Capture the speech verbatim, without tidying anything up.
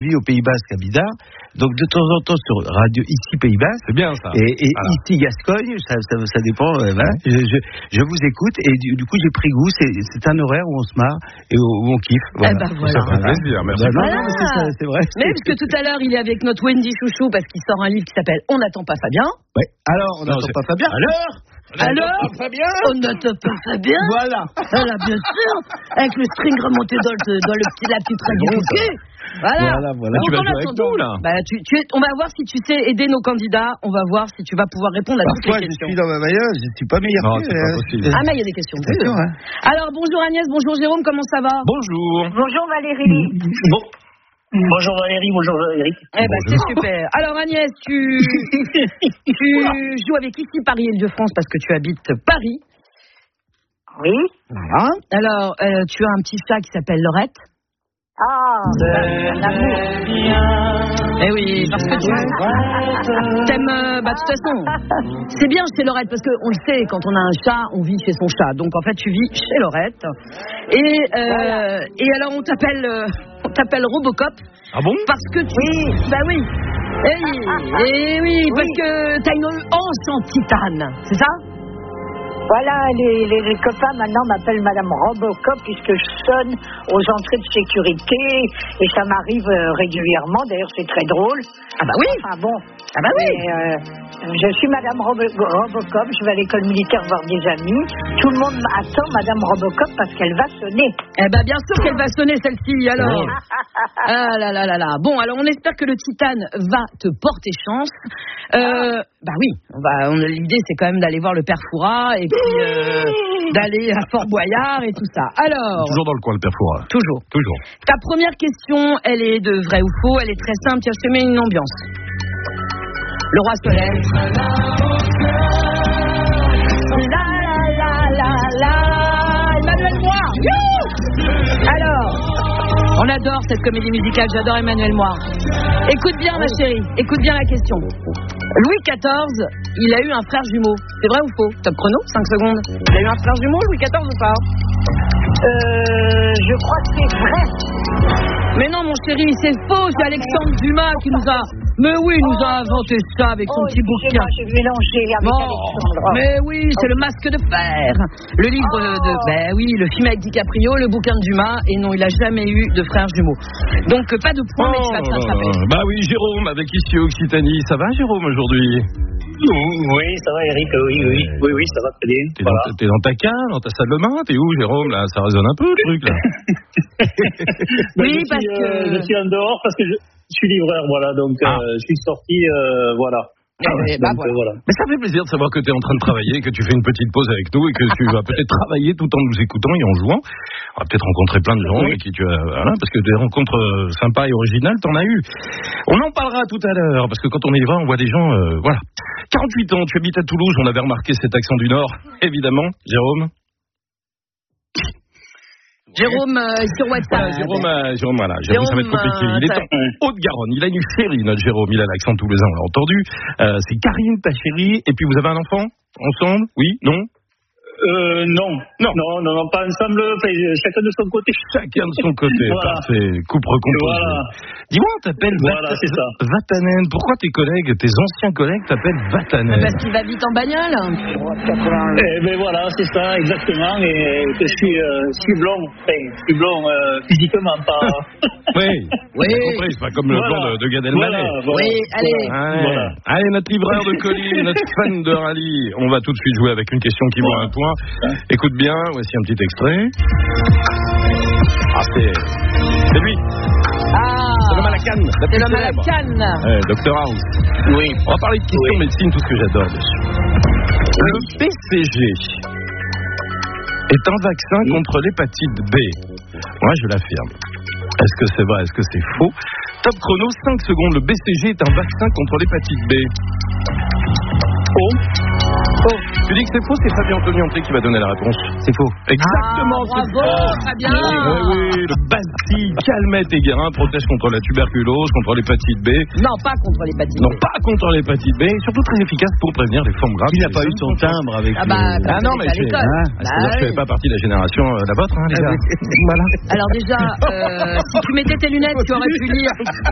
vis au Pays Basque à Bidart, donc de temps en temps sur radio ici Pays Basque. C'est bien ça. Et, et voilà. ici Gascogne, ça, ça, ça dépend. Euh, voilà. je, je, je vous écoute et du, du coup j'ai pris goût. C'est, c'est un horaire où on se marre et où, où on kiffe. Voilà. Eh ben voilà. Ça fait plaisir, merci. Bah, non, Voilà. non, mais c'est, c'est vrai. Mais parce que tout à l'heure, il est avec notre Wendy Chouchou parce qu'il sort un livre qui s'appelle On n'attend pas Fabien. Ouais. Alors on n'attend pas Fabien. Alors Alors, Fabien. on n'attend pas Fabien. Voilà. Voilà, bien sûr. Avec le string remonté dans le, dans le petit, la petite radio bouquet. Voilà. Voilà, voilà. Donc, Tu vas en jouer avec attendant, nous, là. bah, tu, tu es, on va voir si tu sais aider nos candidats. On va voir si tu vas pouvoir répondre à Parfois toutes les je questions. suis dans ma mailleuse, je suis pas meilleur. Non, que, c'est pas euh, possible. Ah, mais il y a des questions. C'est sûr, hein. Alors, bonjour Agnès, bonjour Jérôme, comment ça va? Bonjour. Bonjour Valérie. Bon. Bonjour Valérie, bonjour Eric. Eh ben, c'est super. Alors Agnès, tu, tu joues avec ici Paris Île-de-France parce que tu habites Paris. Oui. Voilà. Alors, euh, tu as un petit chat qui s'appelle Laurette. Ah, un amour. Eh oui, parce que tu t'aimes, euh, bah de toute façon, c'est bien chez Laurette parce qu'on le sait, quand on a un chat, on vit chez son chat. Donc en fait, tu vis chez Laurette. Et, euh, et alors on t'appelle, euh, on t'appelle Robocop. Ah bon? Parce que tu... Oui. Bah oui. Eh oui, eh oui, parce Oui. que t'as une hanche en titane, c'est ça? Voilà, les, les, les copains maintenant m'appellent Madame Robocop puisque je sonne aux entrées de sécurité et ça m'arrive euh, régulièrement. D'ailleurs, c'est très drôle. Ah bah oui. Enfin bon. Ah bah oui. Mais, euh, je suis Madame Robo- Robocop, je vais à l'école militaire voir des amis. Tout le monde attend Madame Robocop parce qu'elle va sonner. Eh ben bien sûr qu'elle va sonner celle-ci, alors. Ah là là là là. Bon, alors on espère que le titane va te porter chance. Euh, bah oui, on va, on, l'idée c'est quand même d'aller voir le père Fouras et puis euh, d'aller à Fort Boyard et tout ça. Alors, Toujours dans le coin, le père Fouras. toujours. Toujours. Ta première question, elle est de vrai ou faux, elle est très simple, tiens, je te mets une ambiance. Le roi soleil. La la la la la. Emmanuel Moir. Youhou. Alors, on adore cette comédie musicale, j'adore Emmanuel Moir. Écoute bien ma chérie, écoute bien la question. Louis quatorze, il a eu un frère jumeau. C'est vrai ou faux? Top chrono, cinq secondes. Il a eu un frère jumeau, Louis quatorze ou pas? Euh, je crois que c'est vrai. Mais non, mon chéri, c'est faux. C'est Alexandre Dumas qui nous a. Mais oui, il nous a inventé ça avec son Oh, petit bouquin. excusez-moi, j'ai mélangé avec Bon, Alexandre. mais oui, c'est le masque de fer. Le livre de. Ben oui, le film avec DiCaprio, le bouquin de Dumas. Et non, il a jamais eu de frère jumeau. Donc, pas de point, mais tu vas te rattraper. Bah oui, Jérôme, avec ici Occitanie. Ça va, Jérôme, aujourd'hui? Oui, ça va Eric, oui, oui, oui, oui, ça va très bien. T'es, Voilà. dans, t'es dans ta cave, dans ta salle de bain? T'es où, Jérôme, là? Ça résonne un peu, le truc, là. Ben, Oui, je suis, parce euh, que- je suis en dehors parce que je, je suis livreur, voilà, donc Ah. euh, je suis sorti, euh, voilà. Eh, eh, bah, Donc, euh, voilà. voilà. Mais ça fait plaisir de savoir que tu es en train de travailler, que tu fais une petite pause avec nous et que tu vas peut-être travailler tout en nous écoutant et en jouant. On va peut-être rencontrer plein de gens Oui. et qui tu as, voilà, parce que des rencontres euh, sympas et originales, t'en as eu. On en parlera tout à l'heure, parce que quand on y va, on voit des gens, euh, voilà. quarante-huit ans, tu habites à Toulouse, on avait remarqué cet accent du Nord, évidemment, Jérôme. Jérôme euh, sur WhatsApp. Voilà, Jérôme, euh, Jérôme, voilà, Jérôme, ça va être Jérôme, compliqué. Il est euh, en Haute-Garonne, il a une chérie, notre Jérôme, il a l'accent toulousain, on l'a entendu. Euh, c'est Karine, ta chérie, et puis vous avez un enfant ensemble? Oui? Non? Euh, non. Non. non, non, non, pas ensemble, enfin, chacun de son côté. Chacun de son côté, Voilà. parfait. Coupe recomposé. Voilà. Dis-moi, on t'appelle Voilà, Vat- c'est ça. Vatanen. Pourquoi tes collègues, tes anciens collègues t'appellent Vatanen? Parce qu'il va vite en bagnole. Eh ben voilà, c'est ça, exactement, et que je suis, euh, je suis blond, enfin, je suis blond euh, physiquement, pas... Oui, Oui. j'ai compris, c'est pas comme le Voilà. plan de, de Gad Elmaleh. Voilà, voilà. Oui, allez. Allez, Voilà. allez, notre livreur de colis, notre fan de rallye. On va tout de suite jouer avec une question qui vaut un point. Écoute bien, voici un petit extrait. Ah, c'est, c'est lui, Ah, c'est l'homme à la canne. la c'est plus l'homme à la célèbre. canne. Ouais, docteur House. Oui. On va parler de questions Oui. médecine, tout ce que j'adore dessus. Le B C G est un vaccin Oui. contre l'hépatite B. Moi, je l'affirme. Est-ce que c'est vrai? Est-ce que c'est faux? Top chrono, cinq secondes. Le B C G est un vaccin contre l'hépatite B. Faux. Faux. Tu dis que c'est faux, c'est Fabien Antonianté qui va donner la réponse. C'est faux. Exactement. Ah, c'est bravo, faux. Fabien. Oui, oui, le Bacille, Calmette et Guérin protège contre la tuberculose, contre l'hépatite B. Non, pas contre l'hépatite. Non, pas contre l'épatite B, et surtout très efficace pour prévenir les formes graves. Il n'a pas eu son timbre avec. Ah bah, le- Ah non, mais à j'ai- l'école. hein, Bah C'est-à-dire que je oui. fais pas partie de la génération euh, la vôtre, hein, les Ah gars. oui. Voilà. Alors déjà, euh, si tu mettais tes lunettes, tu aurais pu lire